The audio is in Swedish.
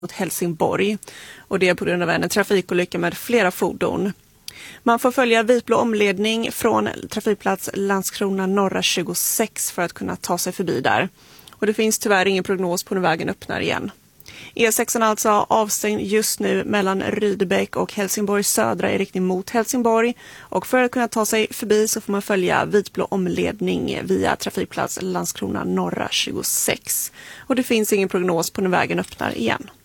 mot Helsingborg. Och det är på grund av en trafikolycka med flera fordon. Man får följa vitblå omledning från trafikplats Landskrona norra 26 för att kunna ta sig förbi där. Och det finns tyvärr ingen prognos på när vägen öppnar igen. E6 är alltså avstängd just nu mellan Rydebäck och Helsingborg södra i riktning mot Helsingborg. Och för att kunna ta sig förbi så får man följa vitblå omledning via trafikplats Landskrona norra 26. Och det finns ingen prognos på när vägen öppnar igen.